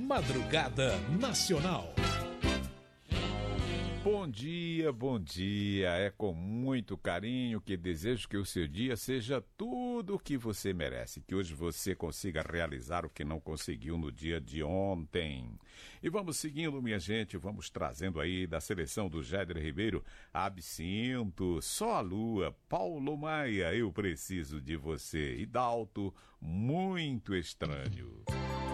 Madrugada Nacional. Bom dia, bom dia. É com muito carinho que desejo que o seu dia seja tudo o que você merece. Que hoje você consiga realizar o que não conseguiu no dia de ontem. E vamos seguindo, minha gente. Vamos trazendo aí da seleção do Jader Ribeiro, Absinto, Só a Lua, Paulo Maia, Eu Preciso de Você. E Dalto, Muito Estranho.